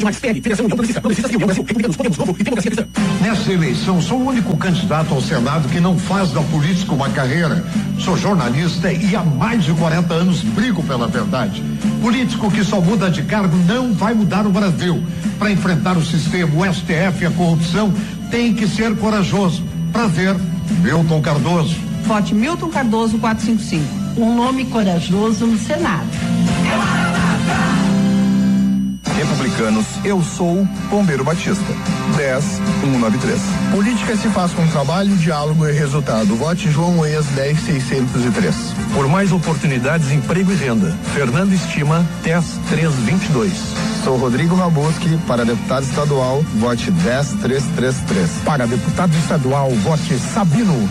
Nesta eleição, sou o único candidato ao Senado que não faz da política uma carreira. Sou jornalista e há mais de 40 anos brigo pela verdade. Político que só muda de cargo não vai mudar o Brasil. Para enfrentar o sistema, o STF e a corrupção, tem que ser corajoso. Prazer, Milton Cardoso. Vote Milton Cardoso 455. Um nome corajoso no Senado. Republicanos, eu sou Bombeiro Batista. 10193. Política se faz com trabalho, diálogo e resultado. Vote João Ex 10603. Por mais oportunidades, emprego e renda. Fernando Estima, 10322. Sou Rodrigo Rabuski, para deputado estadual, vote 10333. Para deputado estadual, vote Sabino,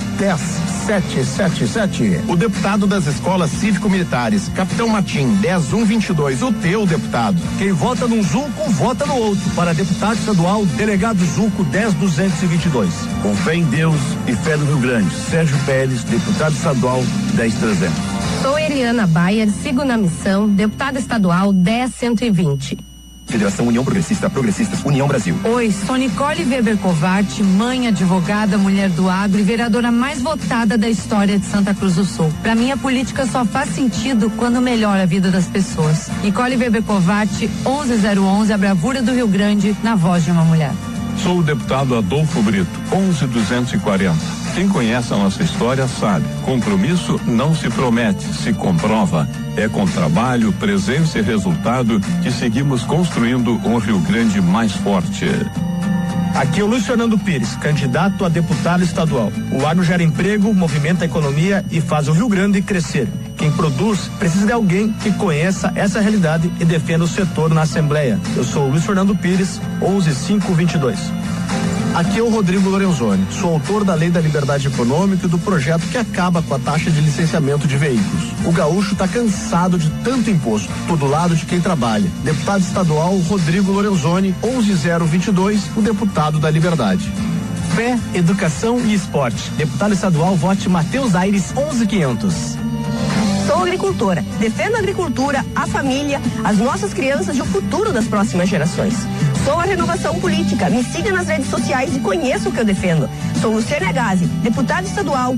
10777. O deputado das escolas cívico-militares, Capitão Matim, 10122. O teu deputado. Quem vota num Zuco, vota no outro. Para deputado estadual, delegado Zuco, 10222. Com fé em Deus e fé no Rio Grande. Sérgio Pérez, deputado estadual, 10300. Sou Eliana Bayer, sigo na missão, deputada estadual 10120. Federação União Progressista, Progressistas, União Brasil. Oi, sou Nicole Weber Covatti, mãe, advogada, mulher do agro e vereadora mais votada da história de Santa Cruz do Sul. Pra mim, a política só faz sentido quando melhora a vida das pessoas. Nicole Weber Covatti, 11011, a bravura do Rio Grande, na voz de uma mulher. Sou o deputado Adolfo Brito, 11240. Quem conhece a nossa história sabe, compromisso não se promete, se comprova. É com trabalho, presença e resultado que seguimos construindo um Rio Grande mais forte. Aqui é o Luiz Fernando Pires, candidato a deputado estadual. O agro gera emprego, movimenta a economia e faz o Rio Grande crescer. Quem produz precisa de alguém que conheça essa realidade e defenda o setor na Assembleia. Eu sou o Luiz Fernando Pires, 11522. Aqui é o Rodrigo Lorenzoni, sou autor da Lei da Liberdade Econômica e do projeto que acaba com a taxa de licenciamento de veículos. O gaúcho está cansado de tanto imposto, tô do lado de quem trabalha. Deputado estadual Rodrigo Lorenzoni, 11022, o deputado da Liberdade. Fé, educação e esporte. Deputado estadual, vote Matheus Aires, 11500. Sou agricultora. Defendo a agricultura, a família, as nossas crianças e o futuro das próximas gerações. Sou a Renovação Política. Me siga nas redes sociais e conheça o que eu defendo. Sou Luciana Gazi, deputada estadual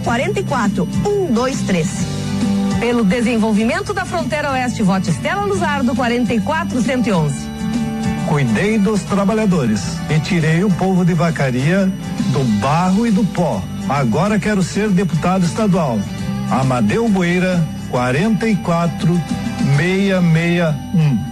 44123. Pelo desenvolvimento da fronteira oeste, vote Estela Luzardo 44111. Cuidei dos trabalhadores e tirei o povo de Vacaria do barro e do pó. Agora quero ser deputado estadual. Amadeu Boeira, 44661.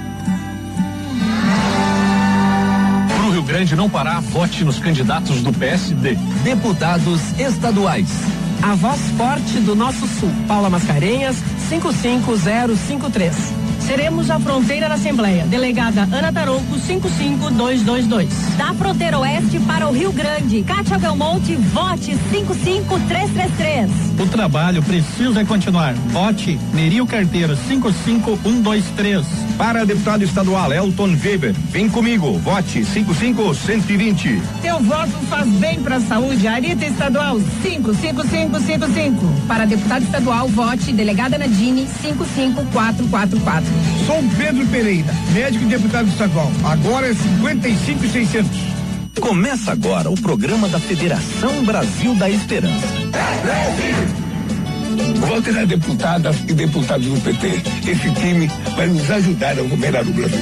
Pro Rio Grande não parar, vote nos candidatos do PSD. Deputados estaduais. A voz forte do nosso sul, Paula Mascarenhas, 55053. Seremos a fronteira na Assembleia. Delegada Ana Tarouco, 55222. Da fronteira oeste para o Rio Grande, Cátia Belmonte, vote 55333. O trabalho precisa continuar. Vote Nerio Carteiro, 55123. Para deputado estadual Elton Weber, vem comigo, vote 55120. Teu voto faz bem para a saúde, Arita Estadual, 55555. Para deputado estadual, vote delegada Nadine, 55444. Sou Pedro Pereira, médico e deputado estadual. Agora é 55600. Começa agora o programa da Federação Brasil da Esperança. Vote nas deputadas e deputados do PT. Esse time vai nos ajudar a governar o Brasil.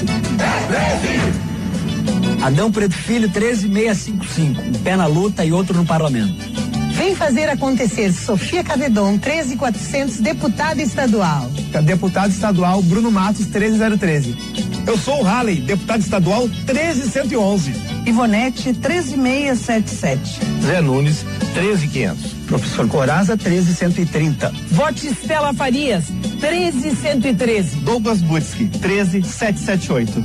Adão Preto Filho, 13655. Um pé na luta e outro no parlamento. Vem fazer acontecer. Sofia Cavedon, 13400, deputada estadual. Deputado estadual Bruno Matos, 13013. Eu sou o Halley, deputado estadual 13111. Ivonete, 13677. Zé Nunes, 13500. Professor Coraza, 13130. Vote Estela Farias, 13113. Douglas Butski, 13778.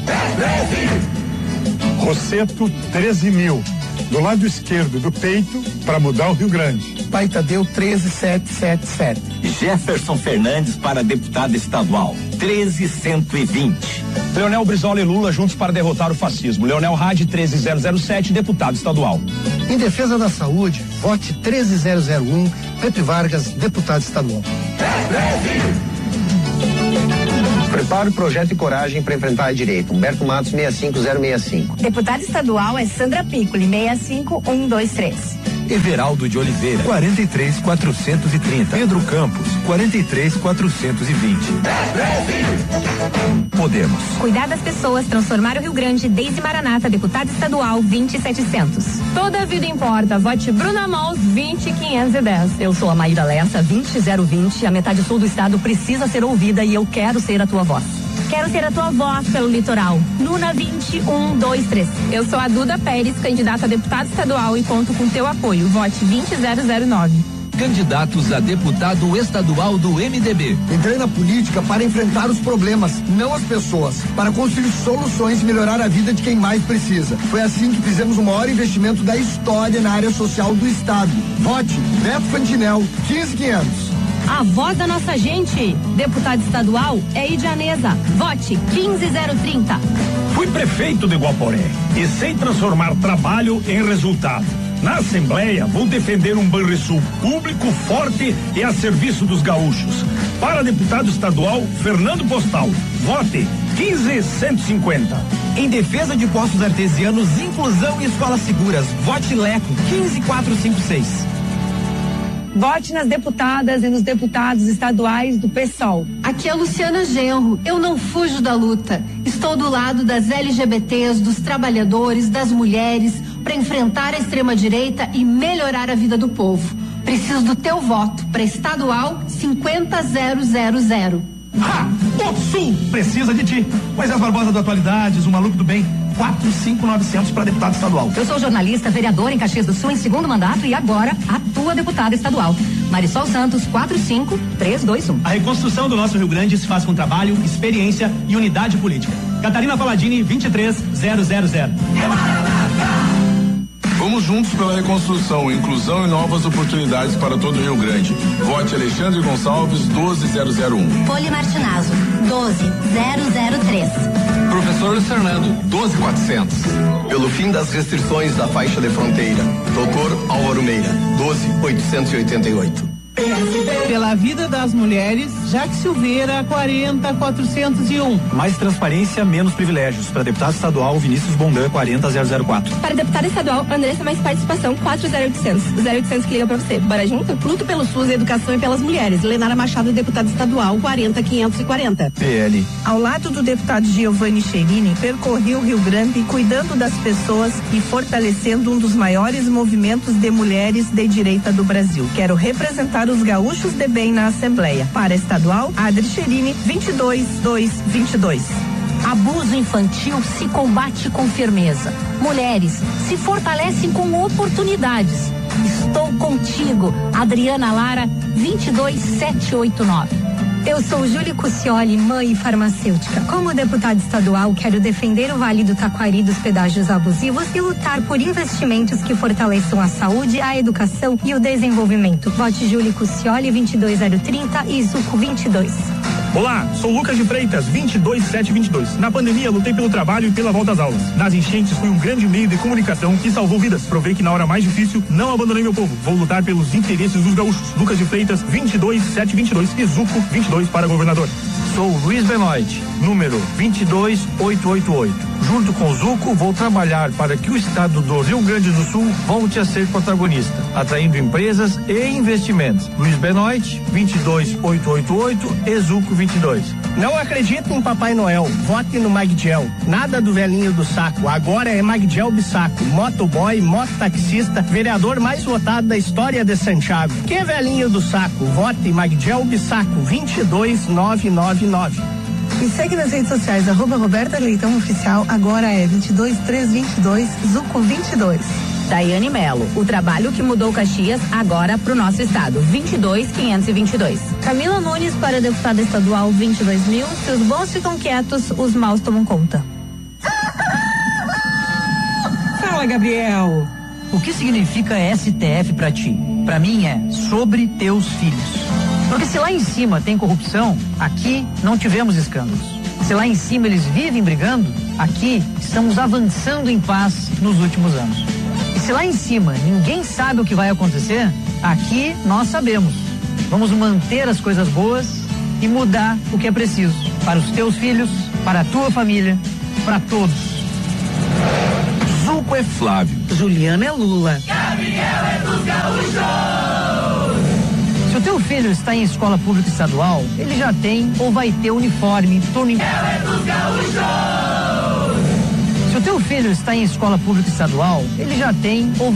Rosseto, 13.000. Do lado esquerdo do peito, para mudar o Rio Grande. Pai Tadeu, 13777. Jefferson Fernandes para deputado estadual, 13120. Leonel Brizola e Lula juntos para derrotar o fascismo. Leonel Hadi, 13007, deputado estadual. Em defesa da saúde, vote 13001, Pepe Vargas, deputado estadual. Preparo, projeto e coragem para enfrentar a direita. Humberto Matos, 65065. Deputada estadual é Sandra Piccoli, 65123. Everaldo de Oliveira, 43430. Pedro Campos, 43420. Podemos. Cuidar das pessoas, transformar o Rio Grande. Deise Maranata, deputada estadual, 20700. Toda a vida importa. Vote Bruna Mons, 20510. Eu sou a Maíra Lessa, 20020. A metade sul do estado precisa ser ouvida e eu quero ser a tua voz. Quero ser a tua voz pelo litoral. Luna 2123. Eu sou a Duda Pérez, candidata a deputada estadual e conto com teu apoio. Vote 20009. Candidatos a deputado estadual do MDB. Entrei na política para enfrentar os problemas, não as pessoas, para construir soluções e melhorar a vida de quem mais precisa. Foi assim que fizemos o maior investimento da história na área social do estado. Vote Beto Fantinel, 15500. A voz da nossa gente. Deputado estadual é Idianesa. Vote 15030. Fui prefeito de Guaporé e sei transformar trabalho em resultado. Na Assembleia, vou defender um Banrisul público, forte e a serviço dos gaúchos. Para deputado estadual, Fernando Postal. Vote 15150. Em defesa de postos artesianos, inclusão e escolas seguras. Vote Leco 15456. Vote nas deputadas e nos deputados estaduais do PSOL. Aqui é Luciana Genro. Eu não fujo da luta. Estou do lado das LGBTs, dos trabalhadores, das mulheres, para enfrentar a extrema-direita e melhorar a vida do povo. Preciso do teu voto para estadual 50000. O Sul precisa de ti. Moisés Barbosa do Atualidades, o maluco do bem, 45900 para deputado estadual. Eu sou jornalista, vereador em Caxias do Sul em segundo mandato e agora atua deputada estadual. Marisol Santos, 45321. A reconstrução do nosso Rio Grande se faz com trabalho, experiência e unidade política. Catarina Paladini, 23000. Vamos juntos pela reconstrução, inclusão e novas oportunidades para todo o Rio Grande. Vote Alexandre Gonçalves, 12001. Poli Martinazzo, 12003. Professor Luiz Fernando, 12400. Pelo fim das restrições da faixa de fronteira. Doutor Álvaro Meira, 12888. Pela vida das mulheres, Jaque Silveira, 40401. Mais transparência, menos privilégios. Para deputado estadual, Vinícius Bondan, 40004. Para deputada estadual, Andressa Mais Participação, 40800. 0800 que liga pra você. Bora junto? Luto pelo SUS, educação e pelas mulheres. Lenara Machado, deputada estadual, 40540. PL. Ao lado do deputado Giovanni Cherini, percorri o Rio Grande cuidando das pessoas e fortalecendo um dos maiores movimentos de mulheres de direita do Brasil. Quero representar os gaúchos de bem na Assembleia. Para estadual, Adri Cherini, 22222. Abuso infantil se combate com firmeza. Mulheres se fortalecem com oportunidades. Estou contigo, Adriana Lara, 22789. Eu sou Júlia Cuccioli, mãe farmacêutica. Como deputada estadual, quero defender o Vale do Taquari dos pedágios abusivos e lutar por investimentos que fortaleçam a saúde, a educação e o desenvolvimento. Vote Júlia Cuccioli, 22030 e Zuco 22. Olá, sou Lucas de Freitas, 22722. Na pandemia, lutei pelo trabalho e pela volta às aulas. Nas enchentes, fui um grande meio de comunicação que salvou vidas. Provei que na hora mais difícil, não abandonei meu povo. Vou lutar pelos interesses dos gaúchos. Lucas de Freitas, 22722 e Zuco 22 para governador. Sou Luiz Benoit, número 22888. Junto com o Zuco, vou trabalhar para que o estado do Rio Grande do Sul volte a ser protagonista, atraindo empresas e investimentos. Luiz Benoit, 22888 e Zuco 22. Não acredito em Papai Noel. Vote no Magdiel. Nada do velhinho do saco. Agora é Magdiel Bissaco. Motoboy, mototaxista, vereador mais votado da história de Santiago. Que velhinho do saco? Vote Magdiel Bissaco, 22999. Me segue nas redes sociais, @Roberta Leitão Oficial, agora é 22322, Zuco 22. Daiane Melo, o trabalho que mudou Caxias agora pro nosso estado, 22522. Camila Nunes para deputada estadual, 22.000. Se os bons ficam quietos, os maus tomam conta. Fala, Gabriel. O que significa STF pra ti? Pra mim é sobre teus filhos. Porque se lá em cima tem corrupção, aqui não tivemos escândalos. Se lá em cima eles vivem brigando, aqui estamos avançando em paz nos últimos anos. E se lá em cima ninguém sabe o que vai acontecer, aqui nós sabemos. Vamos manter as coisas boas e mudar o que é preciso. Para os teus filhos, para a tua família, para todos. Zuco é Flávio. Juliana é Lula. Gabriel é dos Gaúchos. Se o teu filho está em escola pública estadual, ele já tem ou vai ter uniforme, turno. Ela é dos Gaúchos. Se o teu filho está em escola pública estadual, ele já tem ou